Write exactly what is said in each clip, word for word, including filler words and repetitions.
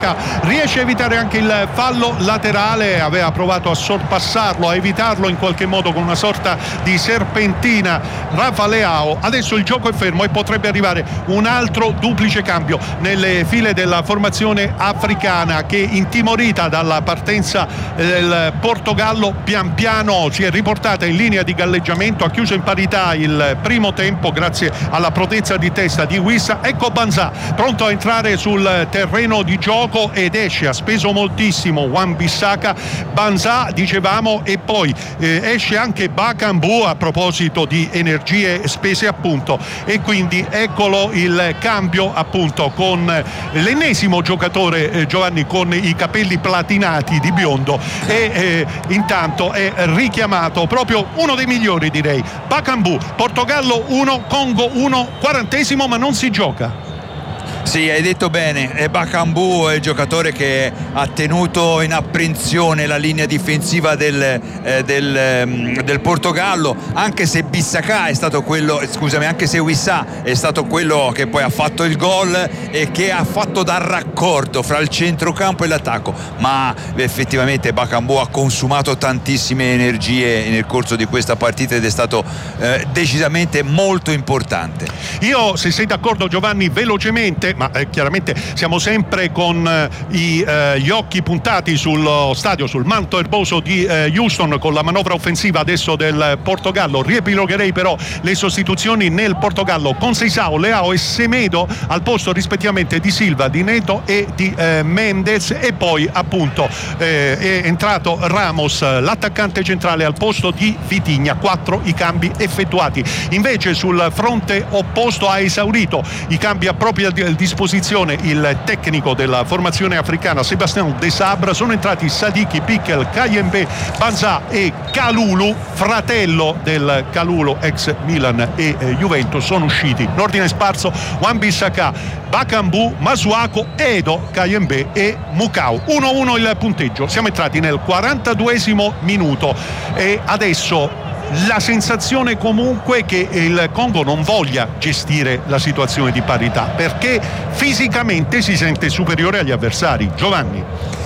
riesce a evitare anche il fallo laterale, aveva provato a sorpassarlo, a evitarlo in qualche modo con una sorta di serpentina Rafa Leao. Adesso il gioco è fermo e potrebbe arrivare un altro duplice cambio nelle file della formazione africana, che, intimorita dalla partenza del Portogallo, pian piano si è riportata in linea di galleggiamento, ha chiuso in parità il primo tempo grazie alla prontezza di testa di Wissa. Ecco Banzà pronto a entrare sul terreno di gioco ed esce, ha speso moltissimo Wan-Bissaka, Banzà dicevamo, e poi eh, esce anche Bakambu a proposito di energie spese appunto, e quindi eccolo il cambio appunto con l'ennesimo giocatore eh, Giovanni con i capelli platinati di biondo, e eh, intanto è richiamato proprio uno dei migliori, direi, Bakambu. Portogallo uno, Congo uno, quarantesimo, ma non si gioca. Sì, hai detto bene, è Bakambu, è il giocatore che ha tenuto in apprensione la linea difensiva del, eh, del, del Portogallo, anche se Bissaka è stato quello, scusami, anche se Wissa è stato quello che poi ha fatto il gol e che ha fatto da raccordo fra il centrocampo e l'attacco, ma effettivamente Bakambu ha consumato tantissime energie nel corso di questa partita ed è stato eh, decisamente molto importante. Io, se sei d'accordo Giovanni, velocemente, ma eh, chiaramente siamo sempre con eh, i, eh, gli occhi puntati sullo stadio, sul manto erboso di eh, Houston, con la manovra offensiva adesso del Portogallo. Riepilogherei però le sostituzioni nel Portogallo con Seisao, Leao e Semedo al posto rispettivamente di Silva, di Neto e di eh, Mendes, e poi appunto eh, è entrato Ramos, l'attaccante centrale, al posto di Vitinha. Quattro i cambi effettuati. Invece sul fronte opposto ha esaurito i cambi a propria disposizione il tecnico della formazione africana Sébastien Desabre. Sono entrati Sadiki, Pickel, Kayembe, Banzà e Kalulu, fratello del Kalulu ex Milan e eh, Juventus. Sono usciti in ordine sparso Wan-Bissaka, Bakambu, Masuaku, Edo, Kayembe e Mukau. uno a uno il punteggio. Siamo entrati nel quarantaduesimo minuto e adesso la sensazione comunque che il Congo non voglia gestire la situazione di parità, perché fisicamente si sente superiore agli avversari. Giovanni.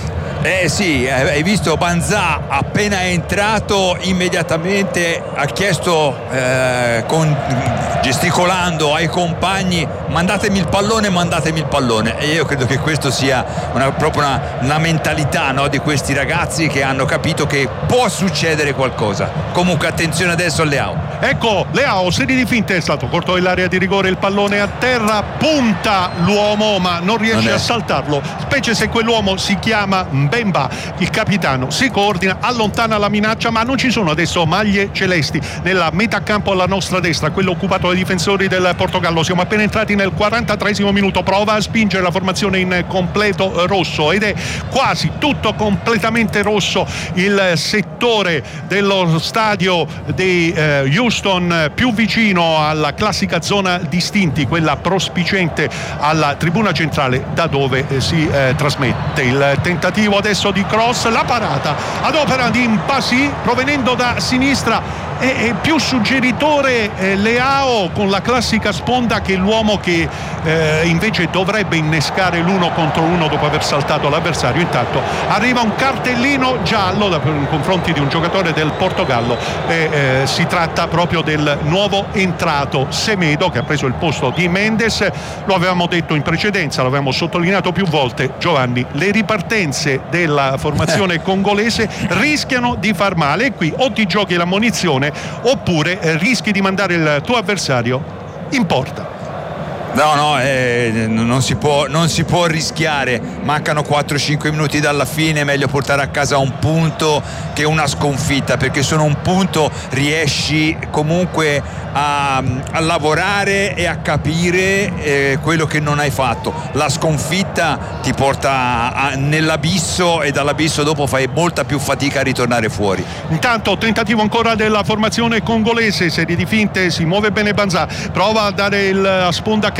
Eh sì, hai visto Banzà appena è entrato immediatamente ha chiesto eh, con, gesticolando ai compagni: mandatemi il pallone, mandatemi il pallone. E io credo che questo sia una, proprio una, una mentalità, no, di questi ragazzi che hanno capito che può succedere qualcosa. Comunque attenzione adesso a Leao. Ecco Leao, serie di finte, è stato corto dell'area di rigore, il pallone a terra, punta l'uomo ma non riesce non a saltarlo, specie se quell'uomo si chiama Mbemba. Il capitano si coordina, allontana la minaccia, ma non ci sono adesso maglie celesti nella metà campo alla nostra destra, quello occupato dai difensori del Portogallo. Siamo appena entrati nel quarantatreesimo minuto, prova a spingere la formazione in completo rosso ed è quasi tutto completamente rosso il settore dello stadio di eh, Houston, più vicino alla classica zona distinti, quella prospiciente alla tribuna centrale da dove eh, si eh, trasmette. Il tentativo adesso di cross, la parata ad opera di Mpassi provenendo da sinistra. È, è più suggeritore eh, Leao con la classica sponda che l'uomo che eh, invece dovrebbe innescare l'uno contro uno dopo aver saltato l'avversario. Intanto arriva un cartellino giallo da, nei confronti di un giocatore del Portogallo e eh, si tratta proprio del nuovo entrato Semedo, che ha preso il posto di Mendes. Lo avevamo detto in precedenza, l'avevamo sottolineato più volte, Giovanni, le ripartenze della formazione congolese rischiano di far male, e qui o ti giochi la munizione oppure eh, rischi di mandare il tuo avversario in porta. No, no, eh, non si può, non si può rischiare. Mancano quattro cinque minuti dalla fine, è meglio portare a casa un punto che una sconfitta, perché solo un punto riesci comunque a, a lavorare e a capire eh, quello che non hai fatto. La sconfitta ti porta a, nell'abisso, e dall'abisso dopo fai molta più fatica a ritornare fuori. Intanto tentativo ancora della formazione congolese, serie di finte, si muove bene Banzà, prova a dare il, a sponda a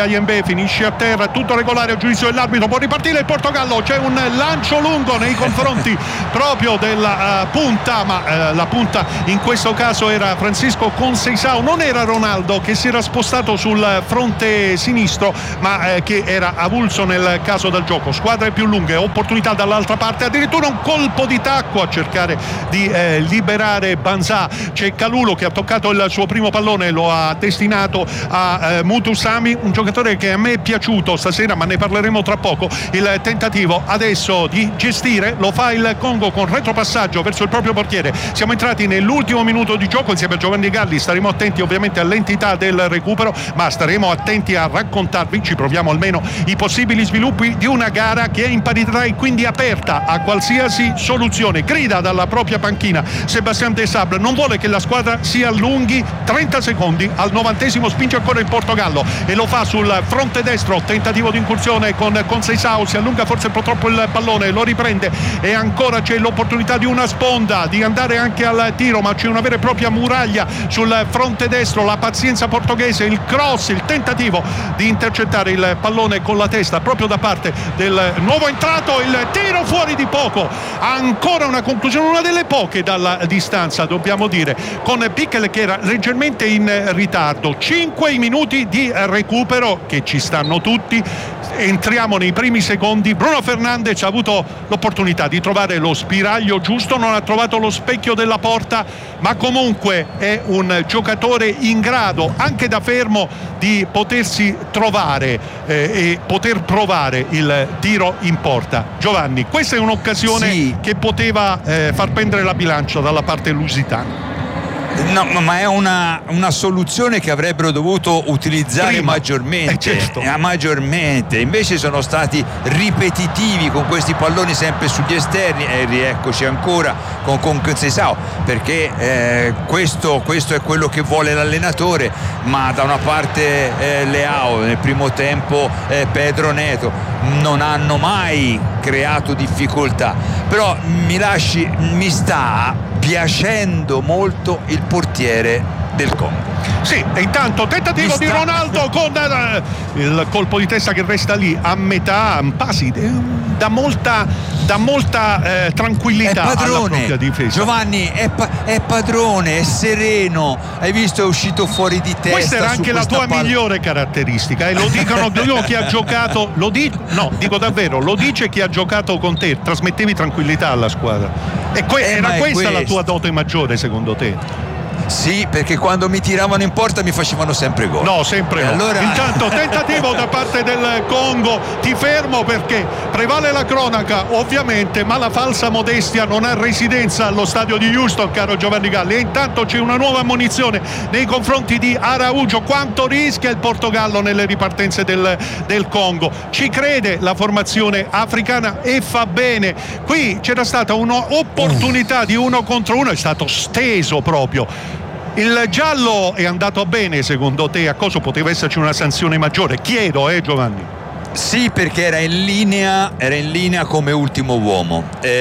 Kayembe, finisce a terra, tutto regolare a giudizio dell'arbitro, può ripartire il Portogallo, c'è un lancio lungo nei confronti proprio della uh, punta, ma uh, la punta in questo caso era Francisco Conceição, non era Ronaldo che si era spostato sul fronte sinistro, ma uh, che era avulso nel caso del gioco. Squadre più lunghe, opportunità dall'altra parte, addirittura un colpo di tacco a cercare di eh, liberare Banzà. C'è Kalulu che ha toccato il suo primo pallone, lo ha destinato a eh, Mutusami, un giocatore che a me è piaciuto stasera, ma ne parleremo tra poco. Il tentativo adesso di gestire lo fa il Congo con retropassaggio verso il proprio portiere. Siamo entrati nell'ultimo minuto di gioco insieme a Giovanni Galli, staremo attenti ovviamente all'entità del recupero, ma staremo attenti a raccontarvi, ci proviamo almeno, i possibili sviluppi di una gara che è in parità e quindi aperta a qualsiasi soluzione. Grida dalla propria panchina Sébastien Desabre, non vuole che la squadra si allunghi. Trenta secondi al novantesimo, spinge ancora il Portogallo e lo fa sul fronte destro, tentativo di incursione con Conceição, si allunga forse un po' troppo il pallone, lo riprende e ancora c'è l'opportunità di una sponda, di andare anche al tiro, ma c'è una vera e propria muraglia sul fronte destro, la pazienza portoghese, il cross, il tentativo di intercettare il pallone con la testa proprio da parte del nuovo entrato, il tiro fuori di poco, ancora una conclusione, una delle poche dalla distanza dobbiamo dire, con Pickel che era leggermente in ritardo. Cinque minuti di recupero che ci stanno tutti, entriamo nei primi secondi. Bruno Fernandes ha avuto l'opportunità di trovare lo spiraglio giusto, non ha trovato lo specchio della porta, ma comunque è un giocatore in grado anche da fermo di potersi trovare eh, e poter provare il tiro in porta. Giovanni, questa è un'occasione sì, che poteva eh, far pendere la bilancia dalla parte lusitana. No, ma è una, una soluzione che avrebbero dovuto utilizzare Prima. maggiormente, eh certo. eh, maggiormente. Invece sono stati ripetitivi con questi palloni sempre sugli esterni e rieccoci ancora con, con Conceição, perché eh, questo, questo è quello che vuole l'allenatore. Ma da una parte eh, Leao, nel primo tempo eh, Pedro Neto non hanno mai creato difficoltà, però mi lasci, mi sta piacendo molto il portiere del Congo. Sì, e intanto tentativo sta... di Ronaldo con uh, il colpo di testa che resta lì a metà, passi da molta, da molta eh, tranquillità è padrone, alla propria difesa. Giovanni è, pa- è padrone, è sereno, hai visto, è uscito fuori di testa. Questa era anche la tua palla... migliore caratteristica, e lo dicono chi ha giocato, lo di... no, dico davvero, lo dice chi ha giocato con te, trasmettevi tranquillità alla squadra. E que- eh, era questa questo. la tua dote maggiore secondo te? Sì, perché quando mi tiravano in porta mi facevano sempre gol. No, sempre no. Allora... Intanto tentativo da parte del Congo, ti fermo perché prevale la cronaca ovviamente, ma la falsa modestia non ha residenza allo stadio di Houston, caro Giovanni Galli. E intanto c'è una nuova ammonizione nei confronti di Araújo. Quanto rischia il Portogallo nelle ripartenze del, del Congo? Ci crede la formazione africana e fa bene. Qui c'era stata un'opportunità di uno contro uno, è stato steso proprio. Il giallo è andato bene secondo te? A cosa poteva esserci una sanzione maggiore? Chiedo, eh Giovanni? Sì, perché era in linea, era in linea come ultimo uomo.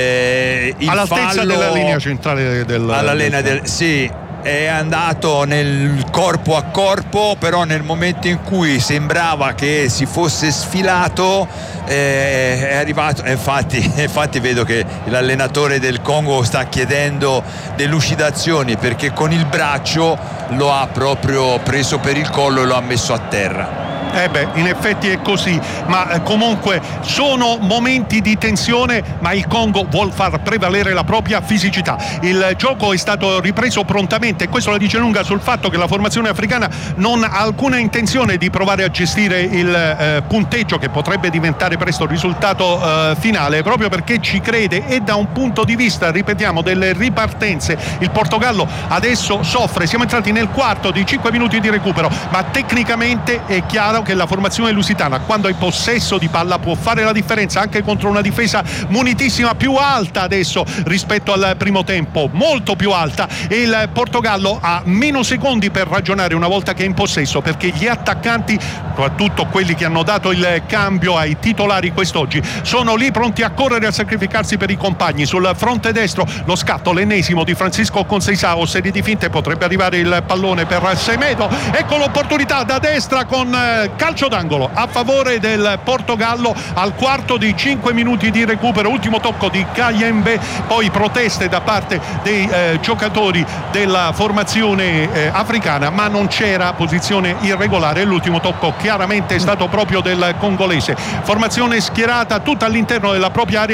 Eh, il All'altezza fallo... della linea centrale del... Alla linea del... Sì, è andato nel corpo a corpo, però nel momento in cui sembrava che si fosse sfilato eh, è arrivato, infatti, infatti vedo che l'allenatore del Congo sta chiedendo delucidazioni, perché con il braccio lo ha proprio preso per il collo e lo ha messo a terra. Eh beh, in effetti è così, ma eh, comunque sono momenti di tensione, ma il Congo vuol far prevalere la propria fisicità. Il gioco è stato ripreso prontamente e questo la dice lunga sul fatto che la formazione africana non ha alcuna intenzione di provare a gestire il eh, punteggio che potrebbe diventare presto il risultato eh, finale, proprio perché ci crede. E da un punto di vista, ripetiamo, delle ripartenze, il Portogallo adesso soffre. Siamo entrati nel quarto di cinque minuti di recupero, ma tecnicamente è chiaro che la formazione lusitana, quando è in possesso di palla, può fare la differenza anche contro una difesa munitissima, più alta adesso rispetto al primo tempo, molto più alta, e il Portogallo ha meno secondi per ragionare una volta che è in possesso, perché gli attaccanti, soprattutto quelli che hanno dato il cambio ai titolari quest'oggi, sono lì pronti a correre, a sacrificarsi per i compagni. Sul fronte destro lo scatto, l'ennesimo di Francisco Conceição, serie di finte, potrebbe arrivare il pallone per Semedo, ecco l'opportunità da destra con il calcio d'angolo a favore del Portogallo al quarto di cinque minuti di recupero, ultimo tocco di Kayembe, poi proteste da parte dei eh, giocatori della formazione eh, africana, ma non c'era posizione irregolare. L'ultimo tocco chiaramente è stato proprio del congolese. Formazione schierata tutta all'interno della propria area